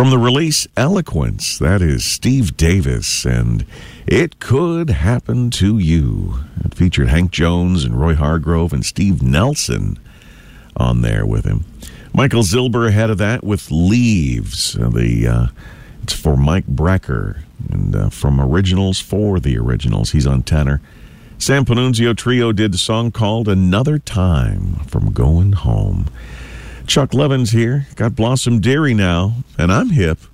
From the release Eloquence, that is Steve Davis, and It Could Happen to You. It featured Hank Jones and Roy Hargrove and Steve Nelson on there with him. Michael Zilber ahead of that with Leaves. It's for Mike Brecker, and from Originals for the Originals. He's on tenor. Sam Panunzio Trio did a song called Another Time from Going Home. Chuck Levins here. Got Blossom Dearie now, and I'm hip.